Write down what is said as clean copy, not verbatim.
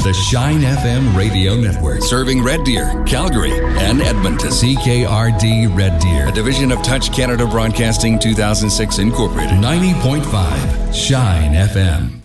the Shine FM radio network. Serving Red Deer, Calgary, and Edmonton. CKRD Red Deer. A division of Touch Canada Broadcasting 2006 Incorporated. 90.5 Shine FM.